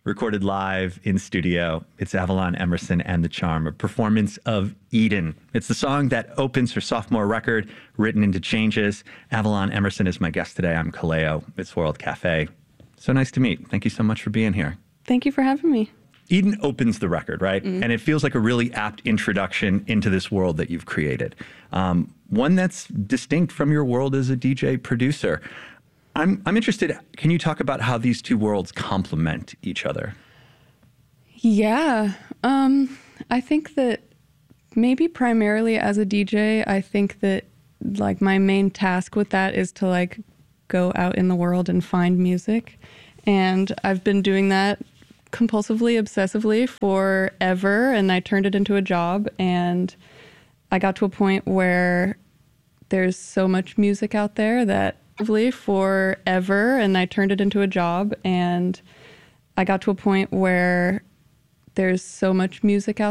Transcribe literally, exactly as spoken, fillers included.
recorded live in studio. It's Avalon Emerson and the Charm, a performance of Eden. It's the song that opens her sophomore record, Written into Changes. Avalon Emerson is my guest today. I'm Kaleo. It's World Cafe. So nice to meet. Thank you so much for being here. Thank you for having me. Eden opens the record, right? Mm. And it feels like a really apt introduction into this world that you've created. Um, one that's distinct from your world as a D J producer. I'm I'm interested, can you talk about how these two worlds complement each other? Yeah. Um, I think that maybe primarily as a D J, I think that like my main task with that is to like go out in the world and find music. And I've been doing that compulsively, obsessively forever, and I turned it into a job, and I got to a point where there's so much music out there that forever, and I turned it into a job, and I got to a point where there's so much music out